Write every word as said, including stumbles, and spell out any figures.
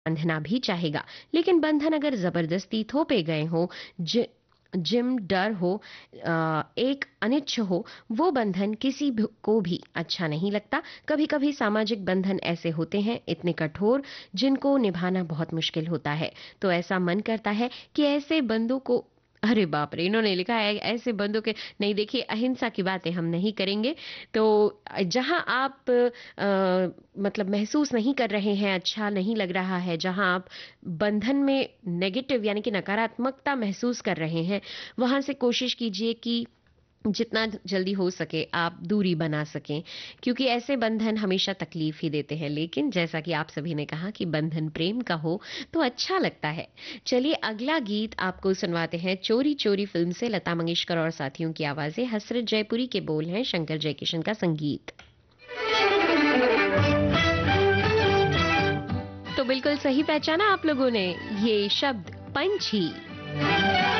बांधना भी चाहेगा, लेकिन बंधन अगर जबरदस्ती थोपे गए हो, जि, जिम डर हो, अ, एक अनिच्छ हो, वो बंधन किसी भी- को भी अच्छा नहीं लगता। कभी कभी सामाजिक बंधन ऐसे होते हैं, इतने कठोर, जिनको निभाना बहुत मुश्किल होता है। तो ऐसा मन करता है कि ऐसे बंधों को, अरे बाप रे, इन्होंने लिखा है ऐसे बंधों के, नहीं देखिए, अहिंसा की बातें हम नहीं करेंगे। तो जहां आप अ, मतलब महसूस नहीं कर रहे हैं, अच्छा नहीं लग रहा है, जहां आप बंधन में नेगेटिव यानी कि नकारात्मकता महसूस कर रहे हैं, वहां से कोशिश कीजिए कि जितना जल्दी हो सके आप दूरी बना सकें, क्योंकि ऐसे बंधन हमेशा तकलीफ ही देते हैं। लेकिन जैसा कि आप सभी ने कहा कि बंधन प्रेम का हो तो अच्छा लगता है। चलिए अगला गीत आपको सुनवाते हैं, चोरी चोरी फिल्म से, लता मंगेशकर और साथियों की आवाजें, हसरत जयपुरी के बोल हैं, शंकर जयकिशन का संगीत। तो बिल्कुल सही पहचाना आप लोगों ने, ये शब्द पंछी।